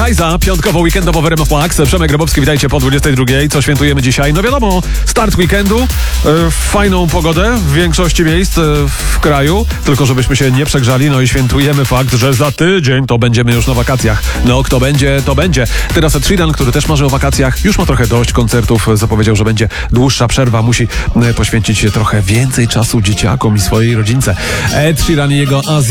Kajza, piątkowo weekendowo w RMF Max. Przemek Grabowski, witajcie po 22. Co świętujemy dzisiaj? No wiadomo, start weekendu, fajną pogodę w większości miejsc w kraju, tylko żebyśmy się nie przegrzali, no i świętujemy fakt, że za tydzień to będziemy już na wakacjach. No kto będzie, to będzie. Teraz Ed Sheeran, który też marzy o wakacjach, już ma trochę dość koncertów, zapowiedział, że będzie dłuższa przerwa, musi poświęcić trochę więcej czasu dzieciakom i swojej rodzince. Ed Sheeran i jego Azja